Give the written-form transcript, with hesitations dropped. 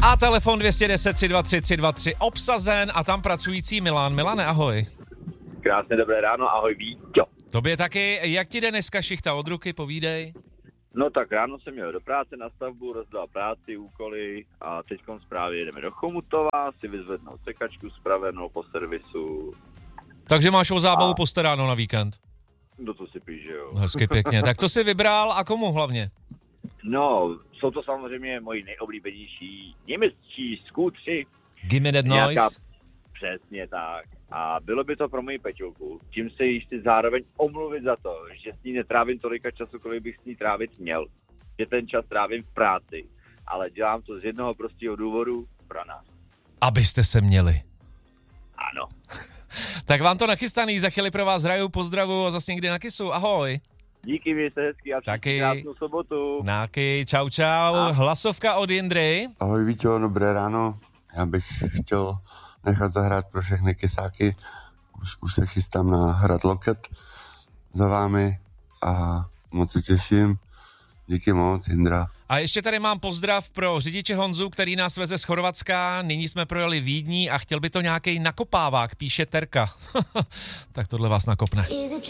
A telefon 210 323 323 obsazen a tam pracující Milan. Milane, ahoj. Krásné dobré ráno, ahoj Víťo. Tobě taky. Jak ti jde dneska šichta od ruky, povídej? No tak ráno jsem měl do práce na stavbu, rozdělal práci, úkoly a teďkom právě jedeme do Chomutova, si vyzvednout sekačku spravenou po servisu. Takže máš o zábavu postaráno na víkend. No to si píš, že jo. Hezky pěkně. Tak co jsi vybral a komu hlavně? No, jsou to samozřejmě moji nejoblíbenější němečtí skútři. Gimme that noise. Přesně tak. A bylo by to pro moji Peťulku. Tím se jí chci zároveň omluvit za to, že s ní netrávím tolika času, kolik bych s ní trávit měl. Že ten čas trávím v práci. Ale dělám to z jednoho prostého důvodu pro nás. Abyste se měli. Ano. Tak vám to nachystaný, za chvíli pro vás hraju, pozdravu a zase někdy na kysu. Ahoj. Díky, mějte se hezky a taky krásnou sobotu. Náky, čau. Hlasovka od Jindry. Ahoj Víťo, dobré ráno. Já bych chtěl nechat zahrát pro všechny kysáky. Už se chystám na hrad Loket za vámi a moc se těším. Díky moc, Jindra. A ještě tady mám pozdrav pro řidiče Honzu, který nás veze z Chorvatska. Nyní jsme projeli Vídní a chtěl by to nějaký nakopávák, píše Terka. Tak tohle vás nakopne.